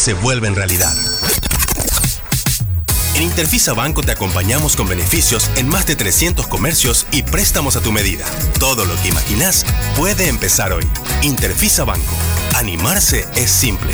se vuelven realidad. En Interfisa Banco te acompañamos con beneficios en más de 300 comercios y préstamos a tu medida. Todo lo que imaginás puede empezar hoy. Interfisa Banco. Animarse es simple.